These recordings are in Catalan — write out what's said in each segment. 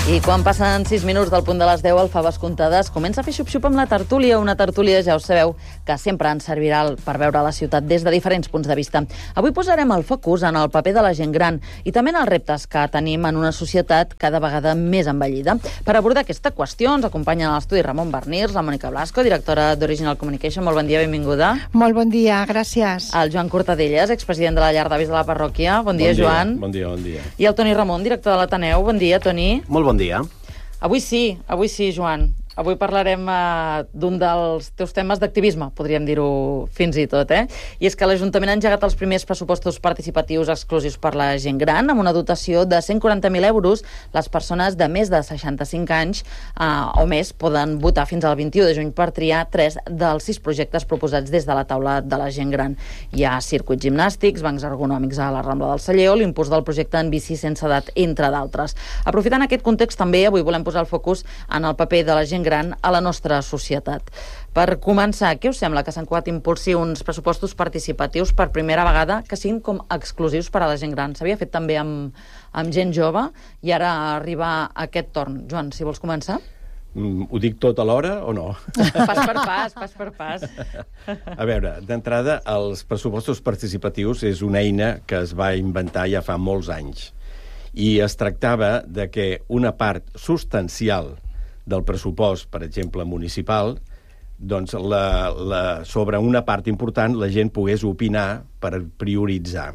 I quan passen 6 minuts del punt de les 10 al Faves Comptades, comença a fer xup-xup amb la tertúlia. Una tertúlia, ja ho sabeu, que sempre ens servirà per veure la ciutat des de diferents punts de vista. Avui posarem el focus en el paper de la gent gran i també en els reptes que tenim en una societat cada vegada més envellida. Per abordar aquesta qüestió ens acompanyen a l'estudi Ramon Barnirs, la Mònica Blasco, directora d'Original Communication. Molt bon dia, benvinguda. Molt bon dia, gràcies. El Joan Cortadellas, expresident de la Llar d'Avis de la Parròquia. Bon dia, Joan. Bon dia, bon dia. I el Toni Ramon, director de l'Ateneu. Bon dia, Toni. Molt bon dia. Avui sí, Joan. Avui parlarem d'un dels teus temes d'activisme, podríem dir-ho fins i tot, I és que l'Ajuntament ha engegat els primers pressupostos participatius exclusius per la gent gran, amb una dotació de 140.000 euros. Les persones de més de 65 anys o més poden votar fins al 21 de juny per triar 3 dels 6 projectes proposats des de la taula de la gent gran. Hi ha circuits gimnàstics, bancs ergonòmics a la Rambla del Celler o l'impuls del projecte en bici sense edat, entre d'altres. Aprofitant aquest context, també avui volem posar el focus en el paper de la gent gran a la nostra societat. Per començar, què us sembla que Sant Cugat impulsi uns pressupostos participatius per primera vegada que siguin com exclusius per a la gent gran? S'havia fet també amb gent jove i ara arriba aquest torn. Joan, si vols començar? Ho dic tot alhora o no? Pas per pas. A veure, d'entrada, els pressupostos participatius és una eina que es va inventar ja fa molts anys i es tractava de que una part substancial del pressupost, per exemple, municipal, doncs sobre una part important la gent pogués opinar per prioritzar.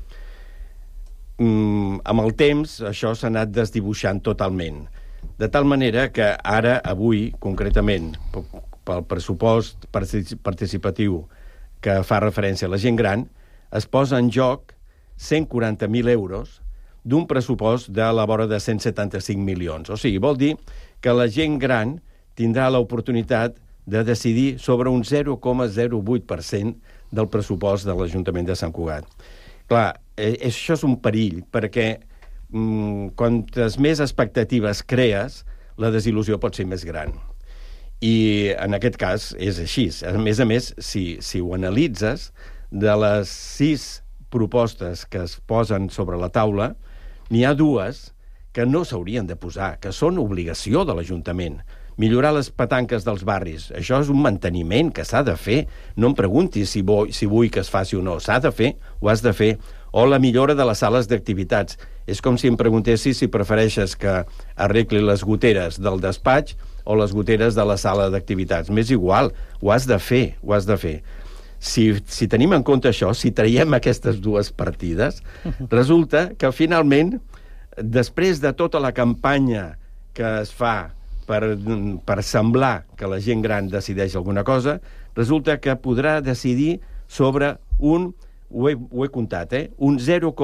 Amb el temps, això s'ha anat desdibuixant totalment. De tal manera que ara, avui, concretament, pel pressupost participatiu que fa referència a la gent gran, es posa en joc 140.000 euros d'un pressupost de la vora de 175 milions. O sigui, vol dir que la gent gran tindrà l'oportunitat de decidir sobre un 0,08% del pressupost de l'Ajuntament de Sant Cugat. Clar, això és un perill, perquè quantes més expectatives crees, la desil·lusió pot ser més gran. I en aquest cas és així. A més, si ho analitzes, de les 6 propostes que es posen sobre la taula, n'hi ha 2 que no s'haurien de posar, que són obligació de l'Ajuntament. Millorar les petanques dels barris. Això és un manteniment que s'ha de fer. No em preguntis si vull que es faci o no. S'ha de fer, ho has de fer. O la millora de les sales d'activitats. És com si em preguntessis si prefereixes que arregli les goteres del despatx o les goteres de la sala d'activitats. M'és igual, ho has de fer, ho has de fer. Si tenim en compte això, si traiem aquestes 2 partides, resulta que finalment, després de tota la campanya que es fa per semblar que la gent gran decideix alguna cosa, resulta que podrà decidir sobre ho he comptat, un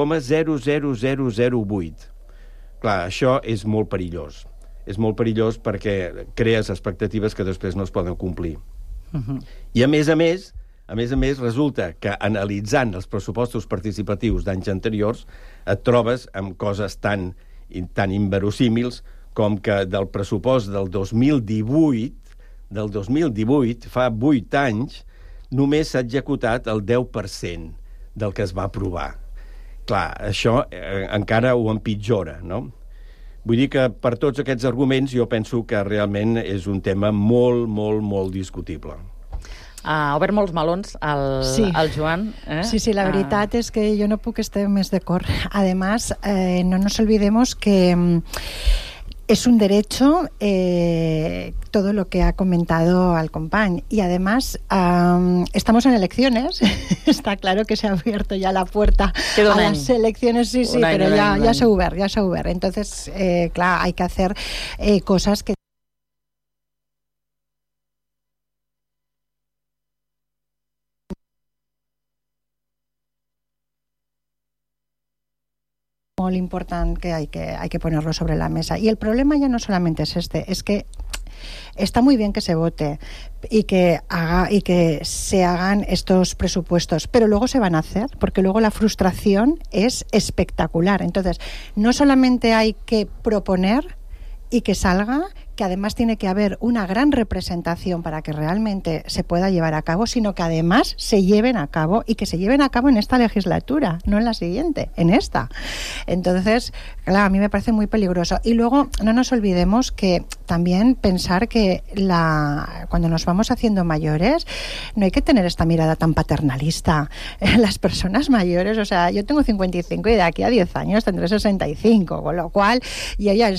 0,00008. Clar, això és molt perillós. És molt perillós perquè crees expectatives que després no es poden complir. I a més a més, resulta que analitzant els pressupostos participatius d'anys anteriors et trobes amb coses tan inverosímils com que del pressupost del 2018, fa 8 anys, només s'ha executat el 10% del que es va aprovar. Clar, això encara ho empitjora, no? Vull dir que per tots aquests arguments jo penso que realment és un tema molt, molt, molt discutible. Ha obert molts melons el Joan. Sí, la veritat es que yo no puc estar més d'acord. Además, no nos olvidemos que es un derecho todo lo que ha comentado al compañ. Y además, estamos en elecciones. Está claro que se ha abierto ya la puerta a las elecciones. Sí, pero ya s'ha obert, Entonces, clar, hay que hacer cosas que muy importante que hay que ponerlo sobre la mesa. Y el problema ya no solamente es es que está muy bien que se vote y que se hagan estos presupuestos, pero luego se van a hacer, porque luego la frustración es espectacular. Entonces, no solamente hay que proponer y que salga, que además tiene que haber una gran representación para que realmente se pueda llevar a cabo, sino que además se lleven a cabo y que se lleven a cabo en esta legislatura, no en la siguiente, en esta. Entonces, claro, a mí me parece muy peligroso. Y luego, no nos olvidemos que también pensar que cuando nos vamos haciendo mayores, no hay que tener esta mirada tan paternalista. Las personas mayores, o sea, yo tengo 55 y de aquí a 10 años tendré 65, con lo cual, y ya